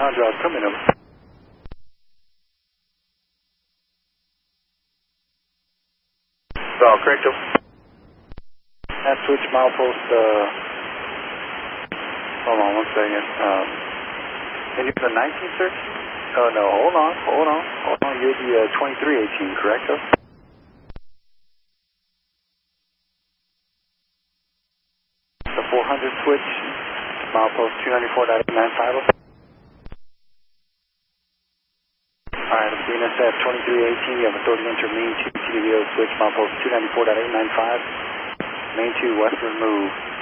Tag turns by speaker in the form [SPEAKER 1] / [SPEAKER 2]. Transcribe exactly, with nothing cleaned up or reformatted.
[SPEAKER 1] Chandra, come in. So, correct. That switch milepost, uh, hold on one second. Um, and you're the nineteen thirteen? Oh, no, hold on, hold on, hold on. You're the uh, twenty-three eighteen, correct? The four hundred switch, milepost two ninety-four point eight nine five. Alright, I'm being S F twenty-three eighteen, you have authority to enter main two T D O switch, milepost two ninety-four point eight nine five, main two westward move.